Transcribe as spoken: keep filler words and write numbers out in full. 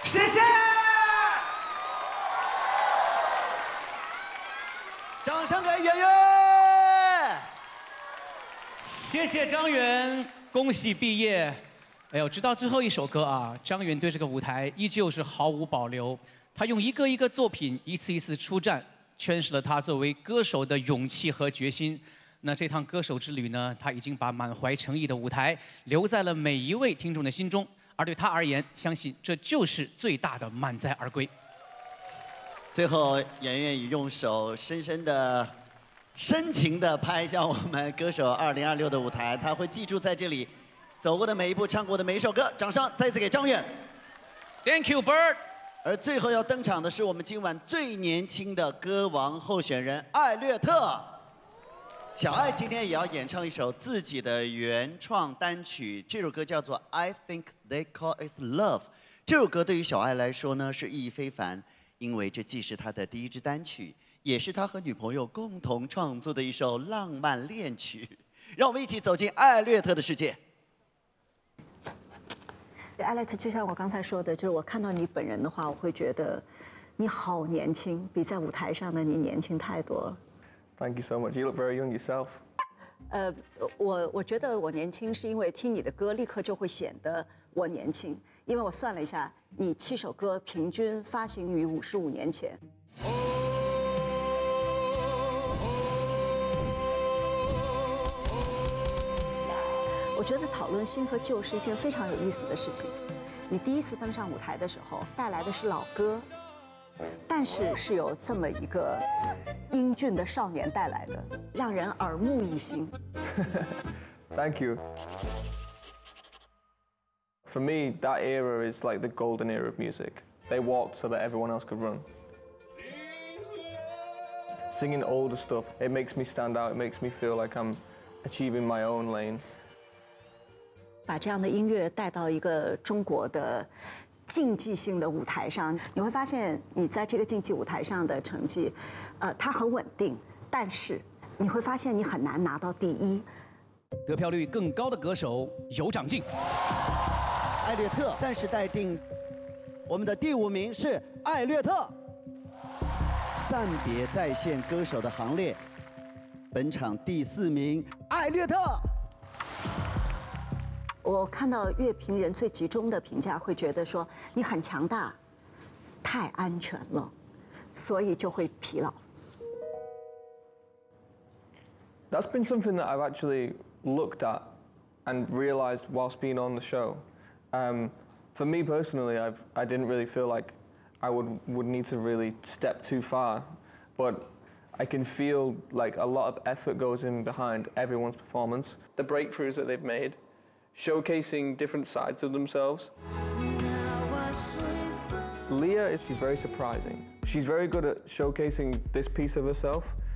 谢谢。掌声给圆圆。 谢谢张远，恭喜毕业。哎呦，直到最后一首歌啊，张远对这个舞台依旧是毫无保留。他用一个一个作品，一次一次出战，诠释了他作为歌手的勇气和决心。那这趟歌手之旅呢，他已经把满怀诚意的舞台留在了每一位听众的心中。而对他而言，相信这就是最大的满载而归。 最后，圆圆也用手深深的、深情的拍向我们歌手二零二六的舞台，他会记住在这里走过的每一步、唱过的每一首歌。掌声再次给张远。 Thank you, Bird。 而最后要登场的是我们今晚最年轻的歌王候选人艾略特。小艾今天也要演唱一首自己的原创单曲，这首歌叫做《I Think They Call It Love》。这首歌对于小艾来说呢是意义非凡，因为这既是他的第一支单曲，也是他和女朋友共同创作的一首浪漫恋曲。让我们一起走进艾略特的世界。 艾略特，就像我刚才说的，就是我看到你本人的话，我会觉得你好年轻，比在舞台上的你年轻太多了。 Thank you so much. You look very young yourself. 呃，我我觉得我年轻是因为听你的歌，立刻就会显得我年轻，因为我算了一下，你七首歌平均发行于五十五年前。我觉得讨论新和旧是一件非常有意思的事情。你第一次登上舞台的时候，带来的是老歌。但是是有这么一个英俊的少年带来的，让人耳目一新。 Thank you. For me, that era is like the golden era of music. They walked so that everyone else could run. Singing older stuff, it makes me stand out. It makes me feel like I'm achieving my own lane. 把这样的音乐带到一个中国的竞技性的舞台上，你会发现你在这个竞技舞台上的成绩，呃，它很稳定，但是你会发现你很难拿到第一。 得票率更高的歌手有长进。 艾略特暂时待定，我们的第五名是艾略特。暂别在线歌手的行列，本场第四名艾略特。 我看到乐评人最集中的评价会觉得说你很强大，太安全了，所以就会疲劳。 That's been something that I've actually looked at and realized whilst being on the show. Um, for me personally, I've I didn't really feel like I would would need to really step too far, but I can feel like a lot of effort goes in behind everyone's performance. The breakthroughs that they've made. Showcasing different sides of themselves. Leah, she's very surprising. She's very good at showcasing this piece of herself,